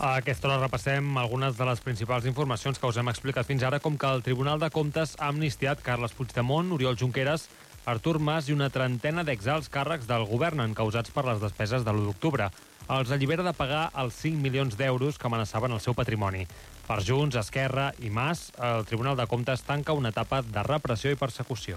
A aquesta hora repassem algunes de les principals informacions que us hem explicat fins ara, com que el Tribunal de Comptes ha amnistiat Carles Puigdemont, Oriol Junqueras, Artur Mas i una trentena d'exalts càrrecs del govern encausats per les despeses de l'1 d'octubre. Els allibera de pagar els 5 milions d'euros que amenaçaven el seu patrimoni. Per Junts, Esquerra i Mas, el Tribunal de Comptes tanca una etapa de repressió i persecució.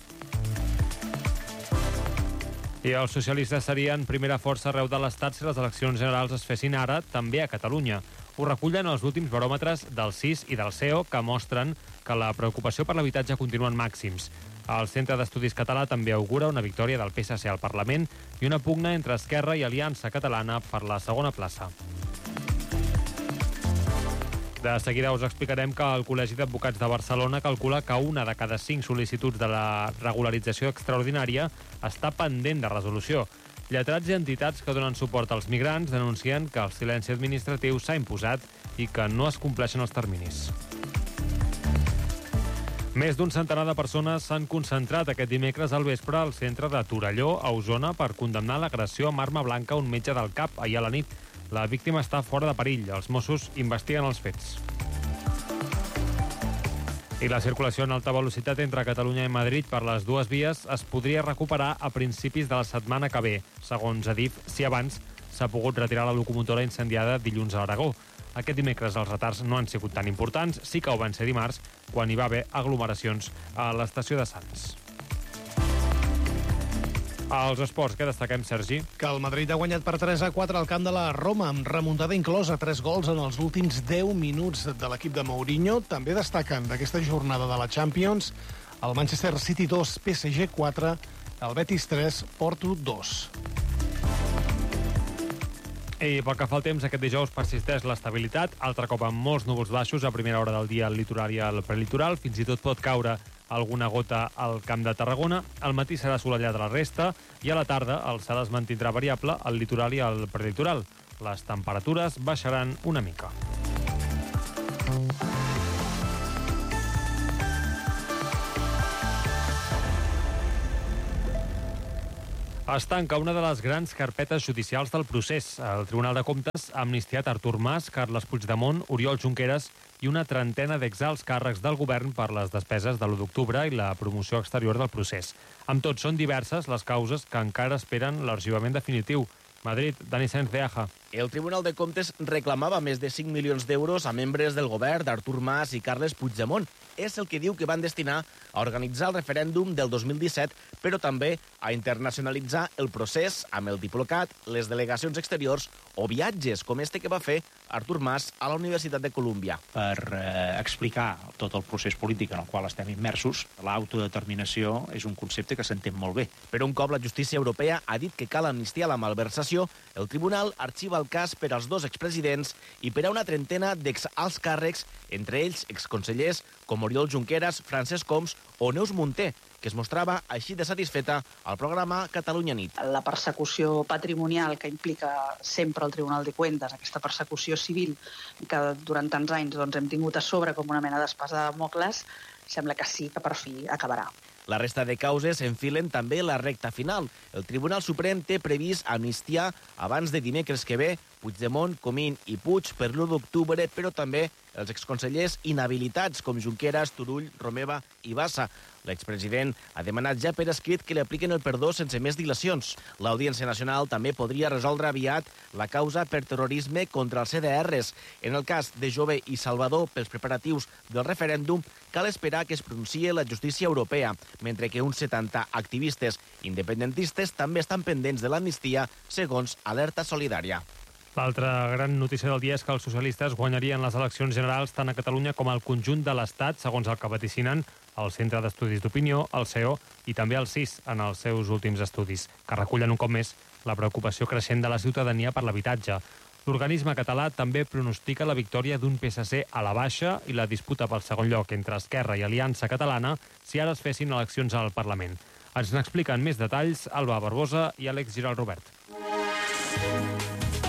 I els socialistes serien primera força arreu de l'Estat si les eleccions generals es fessin ara, també a Catalunya. Ho recullen els últims baròmetres del CIS i del CEO, que mostren que la preocupació per l'habitatge continua en màxims. El Centre d'Estudis Català també augura una victòria del PSC al Parlament i una pugna entre Esquerra i Aliança Catalana per la segona plaça. De seguida us explicarem que el Col·legi d'Advocats de Barcelona calcula que una de cada 5 sol·licituds de la regularització extraordinària està pendent de resolució. Lletrats i entitats que donen suport als migrants denuncien que el silenci administratiu s'ha imposat i que no es compleixen els terminis. Més d'un centenar de persones s'han concentrat aquest dimecres al vespre al centre de Torelló, a Osona, per condemnar l'agressió amb arma blanca a un metge del CAP ahir a la nit. La víctima està fora de perill. Els Mossos investiguen els fets. I la circulació en alta velocitat entre Catalunya i Madrid per les dues vies es podria recuperar a principis de la setmana que ve, segons Adif, si abans s'ha pogut retirar la locomotora incendiada dilluns a l'Aragó. Aquest dimecres els retards no han sigut tan importants, sí que ho van ser dimarts, quan hi va haver aglomeracions a l'estació de Sants. Als esports, què destaquem, Sergi? Que el Madrid ha guanyat per 3-4 al camp de la Roma, amb remuntada inclosa, 3 gols en els últims 10 minuts de l'equip de Mourinho. També destaquen d'aquesta jornada de la Champions el Manchester City 2, PSG 4, el Betis 3, Porto 2. I pel que fa al temps, aquest dijous persisteix l'estabilitat, altre cop amb molts núvols baixos a primera hora del dia al litoral i al prelitoral, fins i tot pot caure alguna gota al Camp de Tarragona. Al matí serà assolellat a la resta i a la tarda el cel es mantindrà variable al litoral i al prelitoral. Les temperatures baixaran una mica. Es tanca una de les grans carpetes judicials del procés. El Tribunal de Comptes ha amnistiat Artur Mas, Carles Puigdemont, Oriol Junqueras i una trentena d'exalts càrrecs del govern per les despeses de l'1 d'octubre i la promoció exterior del procés. Amb tot, són diverses les causes que encara esperen l'arxivament definitiu. Madrid, Dani Sáenz de Aja. El Tribunal de Comptes reclamava més de 5 milions d'euros a membres del govern d'Artur Mas i Carles Puigdemont. És el que diu que van destinar a organitzar el referèndum del 2017, però també a internacionalitzar el procés amb el Diplocat, les delegacions exteriors o viatges, com este que va fer Artur Mas a la Universitat de Colúmbia. Per explicar tot el procés polític en el qual estem immersos, l'autodeterminació és un concepte que s'entén molt bé. Però un cop la justícia europea ha dit que cal amnistiar la malversació, el tribunal arxiva el cas per als 2 expresidents i per a una trentena d'exalts càrrecs, entre ells exconsellers com Oriol Junqueras, Francesc Homs o Neus Munté, que es mostrava així de satisfeta al programa Catalunya Nit. La persecució patrimonial que implica sempre el Tribunal de Cuentas, aquesta persecució civil que durant tants anys hem tingut a sobre com una mena d'espasa de Damocles, sembla que sí que per fi acabarà. La resta de causes enfilen també la recta final. El Tribunal Suprem té previst amnistiar abans de dimecres que ve Puigdemont, Comín i Puig per l'1 d'octubre, però també els exconsellers inhabilitats com Junqueras, Turull, Romeva i Bassa. L'expresident ha demanat ja per escrit que li apliquen el perdó sense més dilacions. L'Audiència Nacional també podria resoldre aviat la causa per terrorisme contra els CDRs. En el cas de Jové i Salvador pels preparatius del referèndum, cal esperar que es pronunciï la justícia europea, mentre que uns 70 activistes independentistes també estan pendents de l'amnistia, segons Alerta Solidària. L'altra gran notícia del dia és que els socialistes guanyarien les eleccions generals tant a Catalunya com al conjunt de l'Estat, segons el que vaticinen el Centre d'Estudis d'Opinió, el CEO i també el CIS en els seus últims estudis, que recullen un cop més la preocupació creixent de la ciutadania per l'habitatge. L'organisme català també pronostica la victòria d'un PSC a la baixa i la disputa pel segon lloc entre Esquerra i Aliança Catalana si ara es fessin eleccions al Parlament. Ens n'expliquen més detalls Alba Barbosa i Àlex Giral Robert.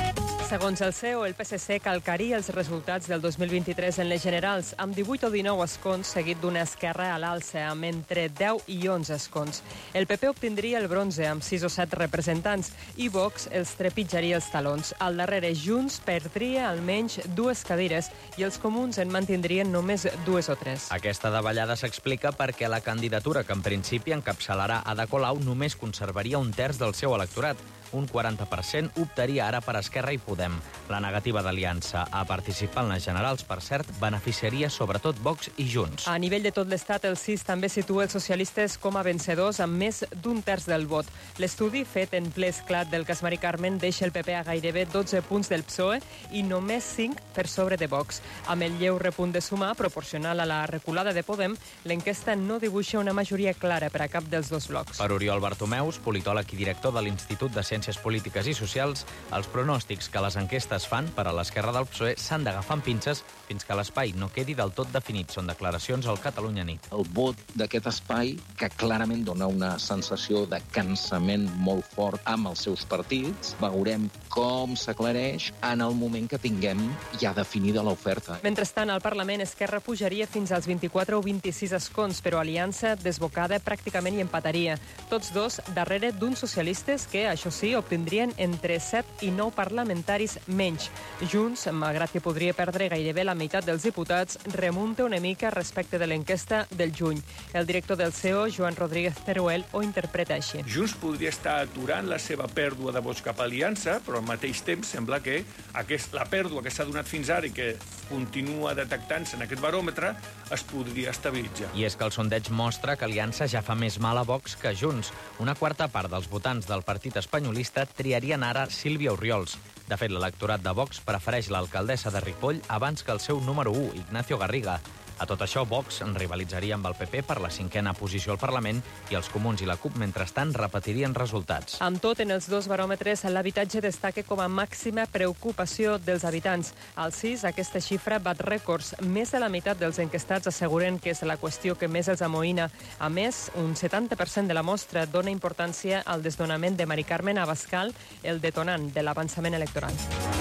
Segons el CEO, el PSC calcaria els resultats del 2023 en les generals, amb 18 o 19 escons, seguit d'una esquerra a l'alça, amb entre 10 i 11 escons. El PP obtindria el bronze, amb 6 o 7 representants, i Vox els trepitjaria els talons. Al darrere, Junts perdria almenys 2 cadires i els comuns en mantindrien només 2 o 3. Aquesta davallada s'explica perquè la candidatura que en principi encapçalarà Ada Colau només conservaria un terç del seu electorat. Un 40% optaria ara per Esquerra i Podem. La negativa d'Aliança a participar en les generals, per cert, beneficiaria sobretot Vox i Junts. A nivell de tot l'Estat, el CIS també situa els socialistes com a vencedors amb més d'un terç del vot. L'estudi fet en ple esclat del cas Mari Carmen deixa el PP a gairebé 12 punts del PSOE i només 5 per sobre de Vox. Amb el lleu repunt de Sumar, proporcional a la reculada de Podem, l'enquesta no dibuixa una majoria clara per a cap dels dos blocs. Per Oriol Bartomeus, politòleg i director de l'Institut de Ciències Polítiques i Socials, els pronòstics que les enquestes fan per a l'esquerra del PSOE s'han d'agafar amb pinces fins que l'espai no quedi del tot definit. Són declaracions al Catalunya Nit. El vot d'aquest espai, que clarament dona una sensació de cansament molt fort amb els seus partits, veurem com s'aclareix en el moment que tinguem ja definida l'oferta. Mentrestant, al Parlament, Esquerra pujaria fins als 24 o 26 escons, però Aliança, desbocada, pràcticament hi empataria. Tots dos darrere d'uns socialistes que, això sí, obtindrien entre 7 i 9 parlamentaris menys. Junts, malgrat que podria perdre gairebé la meitat dels diputats, remunta una mica respecte de l'enquesta del juny. El director del CEO, Joan Rodríguez Teruel, ho interpreta així. Junts podria estar aturant la seva pèrdua de vots cap a Aliança, però al mateix temps sembla que la pèrdua que s'ha donat fins ara i que continua detectant-se en aquest baròmetre es podria estabilitzar. I és que el sondeig mostra que Aliança ja fa més mal a Vox que Junts. Una quarta part dels votants del partit espanyolista triarien ara Sílvia Orriols. De fet, l'electorat de Vox prefereix l'alcaldessa de Ripoll abans que el seu número 1, Ignacio Garriga. A tot això, Vox en rivalitzaria amb el PP per la 5a posició al Parlament i els comuns i la CUP, mentrestant, repetirien resultats. Amb tot, en els dos baròmetres, l'habitatge destaca com a màxima preocupació dels habitants. Al CIS, aquesta xifra bat rècords. Més de la meitat dels enquestats asseguren que és la qüestió que més els amoïna. A més, un 70% de la mostra dona importància al desnonament de Mari Carmen Abascal, el detonant de l'avançament electoral.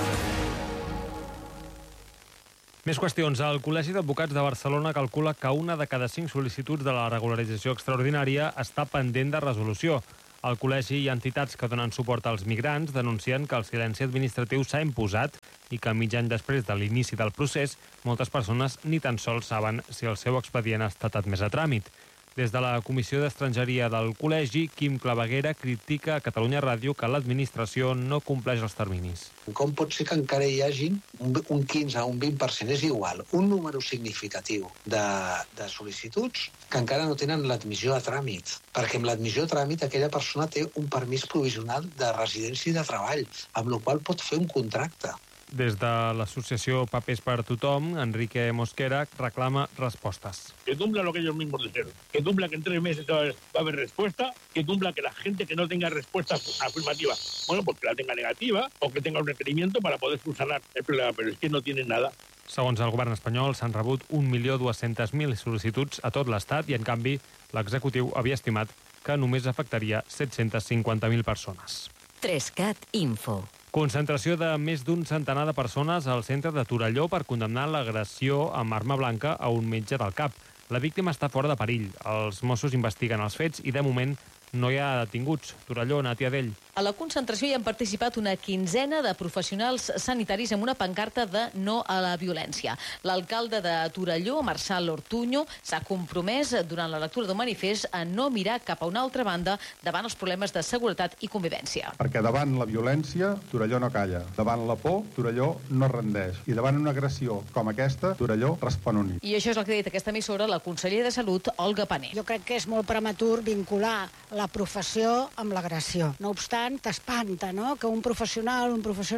Més qüestions. El Col·legi d'Advocats de Barcelona calcula que 1 de cada 5 sol·licituds de la regularització extraordinària està pendent de resolució. El col·legi i entitats que donen suport als migrants denuncien que el silenci administratiu s'ha imposat i que mig any després de l'inici del procés, moltes persones ni tan sols saben si el seu expedient ha estat admès a tràmit. Des de la Comissió d'Estrangeria del Col·legi, Quim Claveguera critica a Catalunya Ràdio que l'administració no compleix els terminis. Com pot ser que encara hi hagi un 15 o un 20%, és igual, un número significatiu de sol·licituds que encara no tenen l'admissió a tràmit? Perquè amb l'admissió a tràmit aquella persona té un permís provisional de residència i de treball, amb la qual pot fer un contracte. Des de l'associació Papers per Tothom, Enrique Mosquera reclama respostes. Que cumpla lo que ellos mismos dijeron. Que cumpla que en 3 meses va a haber respuesta. Que cumpla que la gente que no tenga respuesta afirmativa, bueno, pues que la tenga negativa o que tenga un requerimiento para poder subsanar el problema. Pero es que no tienen nada. Segons el govern espanyol, s'han rebut 1.200.000 sol·licituds a tot l'Estat i, en canvi, l'executiu havia estimat que només afectaria 750.000 persones. 3CAT Info. Concentració de més d'un centenar de persones al centre de Torelló per condemnar l'agressió amb arma blanca a un metge del CAP. La víctima està fora de perill. Els Mossos investiguen els fets i, de moment, no hi ha detinguts. Torelló, Nàtia Dell. A la concentració hi han participat una quinzena de professionals sanitaris amb una pancarta de no a la violència. L'alcalde de Torelló, Marçal Ortuño, s'ha compromès durant la lectura d'un manifest a no mirar cap a una altra banda davant els problemes de seguretat i convivència. Perquè davant la violència, Torelló no calla. Davant la por, Torelló no rendeix. I davant una agressió com aquesta, Torelló respon unit. I això és el que ha dit aquesta emissora la consellera de Salut, Olga Pané. Jo crec que és molt prematur vincular la professió amb l'agressió. No obstant, t'espanta, no?, que un professional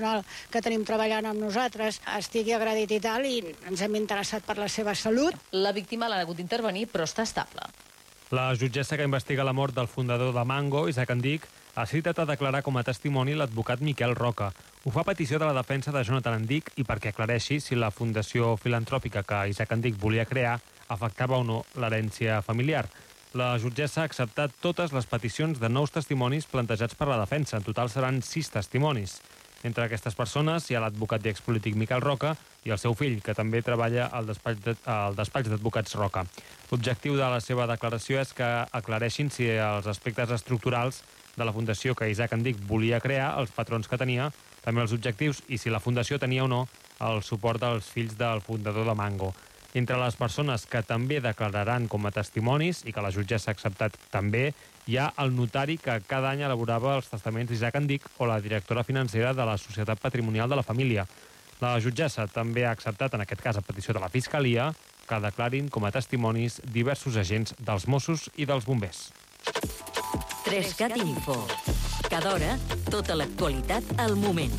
que tenim treballant amb nosaltres estigui agredit i tal, i ens hem interessat per la seva salut. La víctima l'ha hagut d'intervenir, però està estable. La jutgessa que investiga la mort del fundador de Mango, Isaac Andic, ha citat a declarar com a testimoni l'advocat Miquel Roca. Ho fa a petició de la defensa de Jonathan Andic i perquè aclareixi si la fundació filantròpica que Isaac Andic volia crear afectava o no l'herència familiar. La jutgessa ha acceptat totes les peticions de nous testimonis plantejats per la defensa. En total seran 6 testimonis. Entre aquestes persones hi ha l'advocat i expolític Miquel Roca i el seu fill, que també treballa al despatx d'advocats Roca. L'objectiu de la seva declaració és que aclareixin si els aspectes estructurals de la fundació que Isaac Andic volia crear, els patrons que tenia, també els objectius i si la fundació tenia o no el suport dels fills del fundador de Mango. Entre les persones que també declararan com a testimonis i que la jutgessa ha acceptat també, hi ha el notari que cada any elaborava els testaments d'Isaac Andic o la directora financera de la Societat Patrimonial de la Família. La jutgessa també ha acceptat, en aquest cas a petició de la Fiscalia, que declarin com a testimonis diversos agents dels Mossos i dels bombers. 3CAT Info. Cada hora, tota l'actualitat al moment.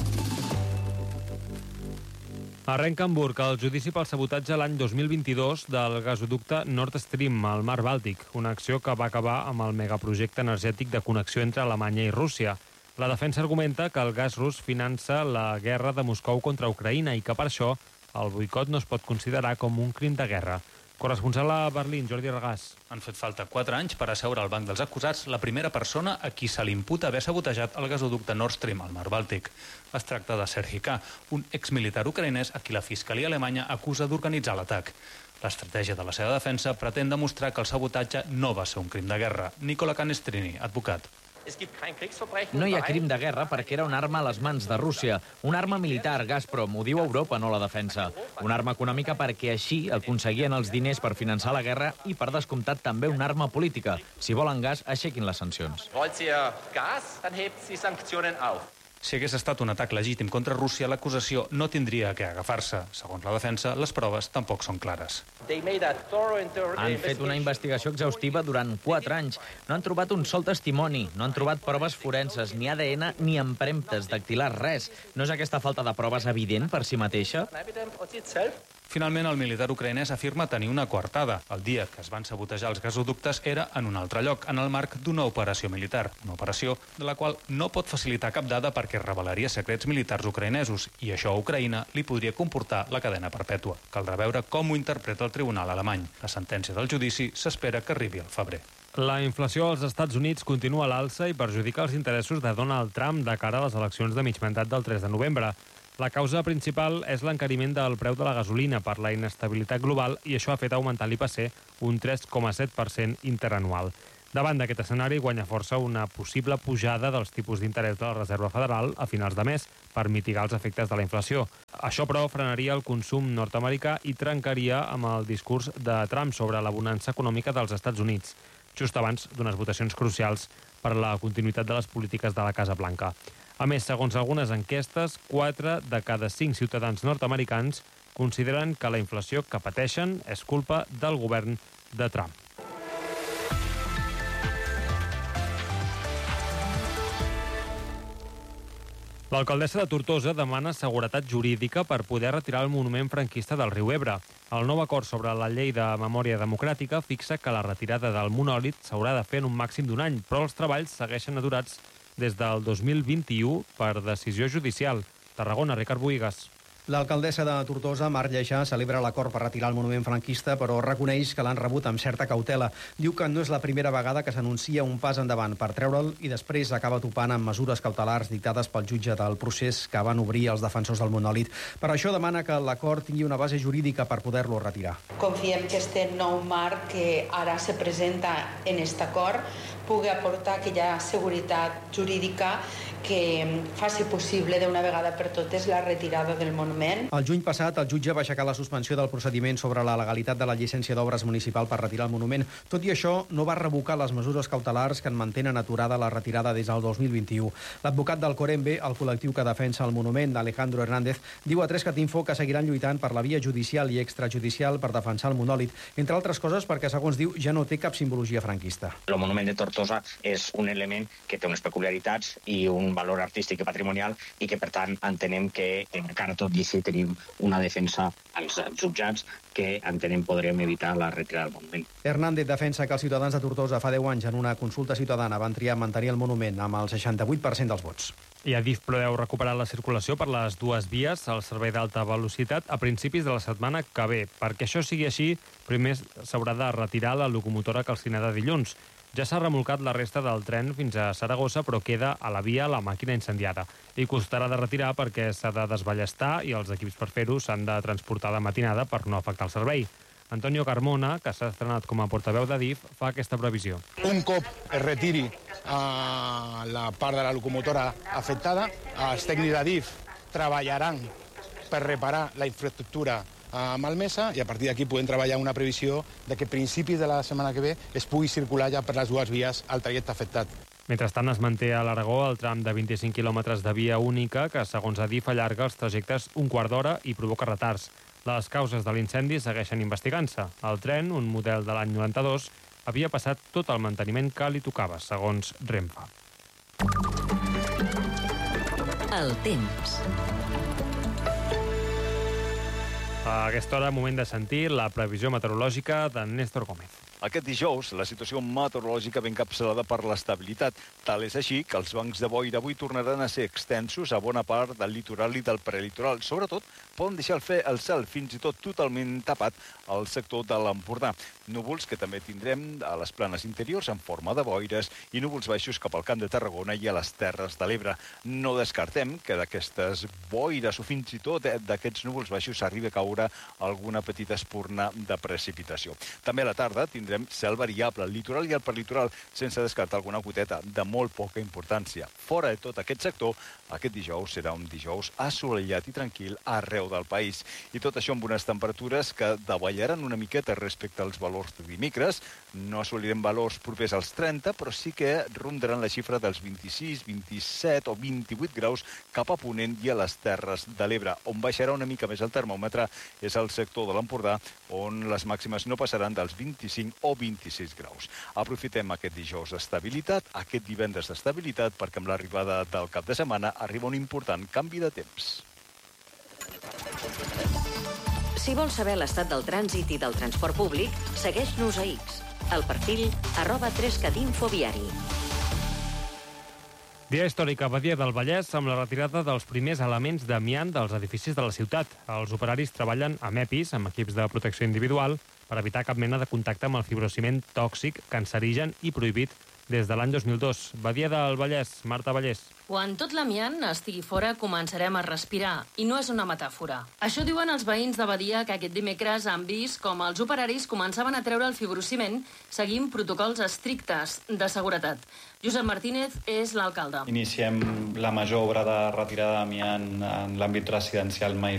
Arrenca a Hamburg el judici pel sabotatge l'any 2022 del gasoducte Nord Stream al Mar Bàltic, una acció que va acabar amb el megaprojecte energètic de connexió entre Alemanya i Rússia. La defensa argumenta que el gas rus finança la guerra de Moscou contra Ucraïna i que per això el boicot no es pot considerar com un crim de guerra. Corresponsal a Berlín, Jordi Regàs. Han fet falta 4 anys per asseure al banc dels acusats la primera persona a qui se li imputa haver sabotejat el gasoducte Nord Stream al Mar Bàltic. Es tracta de Serhii K., un exmilitar ucraïnès a qui la Fiscalia alemanya acusa d'organitzar l'atac. L'estratègia de la seva defensa pretén demostrar que el sabotatge no va ser un crim de guerra. Nicola Canestrini, advocat. No hi ha crim de guerra perquè era una arma a les mans de Rússia. Una arma militar, Gazprom, ho diu Europa, no la defensa. Una arma econòmica perquè així aconseguien els diners per finançar la guerra i, per descomptat, també una arma política. Si volen gas, aixequin les sancions. Si hagués estat un atac legítim contra Rússia, l'acusació no tindria que agafar-se. Segons la defensa, les proves tampoc són clares. Han fet una investigació exhaustiva durant 4 anys. No han trobat un sol testimoni, no han trobat proves forenses, ni ADN, ni empremtes dactilars, res. No és aquesta falta de proves evident per si mateixa? Finalment, el militar ucraïnès afirma tenir una coartada. El dia que es van sabotejar els gasoductes era en un altre lloc, en el marc d'una operació militar. Una operació de la qual no pot facilitar cap dada perquè revelaria secrets militars ucraïnesos i això a Ucraïna li podria comportar la cadena perpètua. Caldrà veure com ho interpreta el tribunal alemany. La sentència del judici s'espera que arribi al febrer. La inflació als Estats Units continua a l'alça i perjudica els interessos de Donald Trump de cara a les eleccions de mig mandat del 3 de novembre. La causa principal és l'encariment del preu de la gasolina per la inestabilitat global i això ha fet augmentar l'IPC un 3,7% interanual. Davant d'aquest escenari guanya força una possible pujada dels tipus d'interès de la Reserva Federal a finals de mes per mitigar els efectes de la inflació. Això, però, frenaria el consum nord-americà i trencaria amb el discurs de Trump sobre la bonança econòmica dels Estats Units, just abans d'unes votacions crucials per a la continuïtat de les polítiques de la Casa Blanca. A més, segons algunes enquestes, 4 de cada 5 ciutadans nord-americans consideren que la inflació que pateixen és culpa del govern de Trump. L'alcaldessa de Tortosa demana seguretat jurídica per poder retirar el monument franquista del riu Ebre. El nou acord sobre la llei de memòria democràtica fixa que la retirada del monòlit s'haurà de fer en un màxim d'1 any, però els treballs segueixen aturats des del 2021 per decisió judicial. Tarragona, Ricard Bohigas. L'alcaldessa de Tortosa, Mar Lleixà, celebra l'acord per retirar el monument franquista, però reconeix que l'han rebut amb certa cautela. Diu que no és la primera vegada que s'anuncia un pas endavant per treure'l i després acaba topant amb mesures cautelars dictades pel jutge del procés que van obrir els defensors del monòlit. Per això demana que l'acord tingui una base jurídica per poder-lo retirar. Confiem que este nou marc que ara se presenta en aquest acord pugui aportar aquella seguretat jurídica que faci possible d'una vegada per totes la retirada del monument. El juny passat, el jutge va aixecar la suspensió del procediment sobre la legalitat de la llicència d'obres municipal per retirar el monument. Tot i això, no va revocar les mesures cautelars que en mantenen aturada la retirada des del 2021. L'advocat del Corembe, el col·lectiu que defensa el monument, Alejandro Hernández, diu a 3CAT Info que seguiran lluitant per la via judicial i extrajudicial per defensar el monòlit, entre altres coses perquè, segons diu, ja no té cap simbologia franquista. El monument de Tortosa és un element que té unes peculiaritats i un valor artístic i patrimonial i que, per tant, entenem que encara tot i així tenim una defensa als jutjats que entenem podrem evitar la retirada del monument. Hernández defensa que els ciutadans de Tortosa fa 10 anys en una consulta ciutadana van triar mantenir el monument amb el 68% dels vots. I Adif preveu recuperar la circulació per les dues vies al servei d'alta velocitat a principis de la setmana que ve. Perquè això sigui així, primer s'haurà de retirar la locomotora calcinada dilluns. Ja s'ha remolcat la resta del tren fins a Saragossa, però queda a la via la màquina incendiada. I costarà de retirar perquè s'ha de desballestar i els equips per fer-ho s'han de transportar de matinada per no afectar el servei. Antonio Carmona, que s'ha estrenat com a portaveu d'Adif, fa aquesta previsió. Un cop es retiri la part de la locomotora afectada, els tècnics d'Adif treballaran per reparar la infraestructura malmesa i a partir d'aquí podem treballar una previsió de que a principis de la setmana que ve es pugui circular ja per les dues vies el trajecte afectat. Mentrestant, es manté a l'Aragó el tram de 25 quilòmetres de via única que, segons Adif, allarga els trajectes un quart d'hora i provoca retards. Les causes de l'incendi segueixen investigant-se. El tren, un model de l'any 92, havia passat tot el manteniment que li tocava, segons Renfe. El temps. A aquesta hora, moment de sentir la previsió meteorològica de Néstor Gómez. Aquest dijous, la situació meteorològica ben encapçalada per l'estabilitat. Tal és així que els bancs de boira avui tornaran a ser extensos a bona part del litoral i del prelitoral. Sobretot, poden deixar el cel fins i tot totalment tapat al sector de l'Empordà. Núvols que també tindrem a les planes interiors en forma de boires i núvols baixos cap al Camp de Tarragona i a les Terres de l'Ebre. No descartem que d'aquestes boires o fins i tot d'aquests núvols baixos arribi a caure alguna petita espurna de precipitació. També a la tarda tindrem cel variable al litoral i al perlitoral, sense descartar alguna goteta de molt poca importància. Fora de tot aquest sector, aquest dijous serà un dijous assolellat i tranquil arreu del país. I tot això amb unes temperatures que davallaran una miqueta respecte als valors de dimecres. No assolirem valors propers als 30, però sí que rondaran la xifra dels 26, 27 o 28 graus cap a Ponent i a les Terres de l'Ebre. On baixarà una mica més el termòmetre és el sector de l'Empordà, on les màximes no passaran dels 25 o 26 graus. Aprofitem aquest dijous d'estabilitat, aquest divendres d'estabilitat, perquè amb l'arribada del cap de setmana arriba un important canvi de temps. Si vols saber l'estat del trànsit i del transport públic, segueix-nos a X, al perfil @3catinfoviari. Dia històric a Badia del Vallès amb la retirada dels primers elements d'amiant dels edificis de la ciutat. Els operaris treballen amb EPIs, amb equips de protecció individual, per evitar cap mena de contacte amb el fibrociment tòxic, cancerigen i prohibit des de l'any 2002. Badia del Vallès, Marta Vallès. Quan tot l'amiant estigui fora, començarem a respirar. I no és una metàfora. Això diuen els veïns de Badia, que aquest dimecres han vist com els operaris començaven a treure el fibrociment seguint protocols estrictes de seguretat. Josep Martínez és l'alcalde. Iniciem la major obra de retirada d'amiant en l'àmbit residencial mai